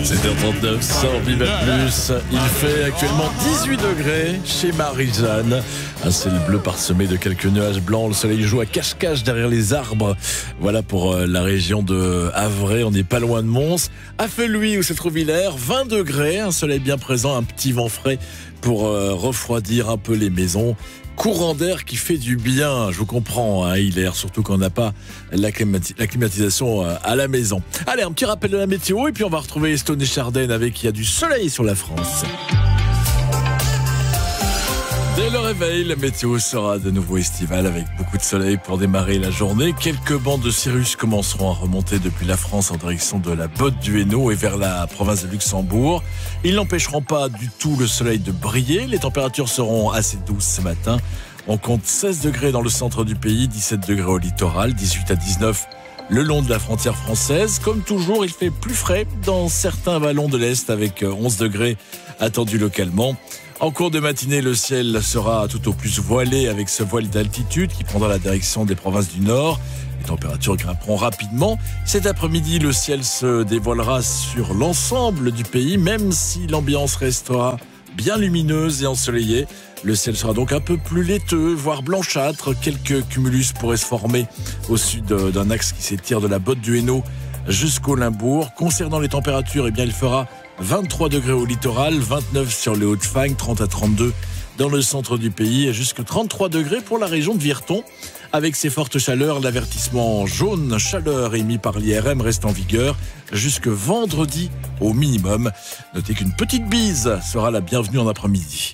7h39 sur Viva Plus. Il fait actuellement 18 degrés chez Marie-Jeanne. Un ciel bleu parsemé de quelques nuages blancs. Le soleil joue à cache-cache derrière les arbres. Voilà pour la région de Havre. On n'est pas loin de Mons. À Feluy où se trouve Villers, 20 degrés. Un soleil bien présent, un petit vent frais pour refroidir un peu les maisons. Courant d'air qui fait du bien, je vous comprends, hein, Hilaire, surtout quand on n'a pas la climatisation à la maison. Allez, un petit rappel de la météo et puis on va retrouver Estone et Chardenne avec Il y a du soleil sur la France. Dès le réveil, la météo sera de nouveau estivale avec beaucoup de soleil pour démarrer la journée. Quelques bancs de cirrus commenceront à remonter depuis la France en direction de la Botte du Hainaut et vers la province de Luxembourg. Ils n'empêcheront pas du tout le soleil de briller. Les températures seront assez douces ce matin. On compte 16 degrés dans le centre du pays, 17 degrés au littoral, 18 à 19 le long de la frontière française. Comme toujours, il fait plus frais dans certains vallons de l'Est avec 11 degrés attendus localement. En cours de matinée, le ciel sera tout au plus voilé avec ce voile d'altitude qui prendra la direction des provinces du Nord. Les températures grimperont rapidement. Cet après-midi, le ciel se dévoilera sur l'ensemble du pays, même si l'ambiance restera bien lumineuse et ensoleillée. Le ciel sera donc un peu plus laiteux, voire blanchâtre. Quelques cumulus pourraient se former au sud d'un axe qui s'étire de la Botte du Hainaut jusqu'au Limbourg. Concernant les températures, eh bien, il fera 23 degrés au littoral, 29 sur les Hauts-de-Fagne, 30 à 32 dans le centre du pays et jusqu'à 33 degrés pour la région de Virton. Avec ces fortes chaleurs, l'avertissement jaune chaleur émis par l'IRM reste en vigueur jusque vendredi au minimum. Notez qu'une petite bise sera la bienvenue en après-midi.